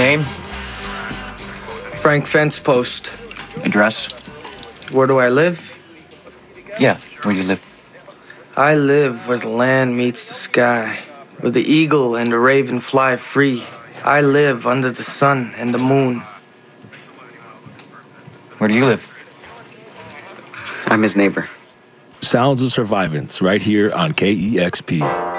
Name? Frank Fencepost. Address? Where do I live? Yeah, where do you live? I live where the land meets the sky, where the eagle and the raven fly free. I live under the sun and the moon. Where do you live? I'm his neighbor. Sounds of Survivance right here on KEXP.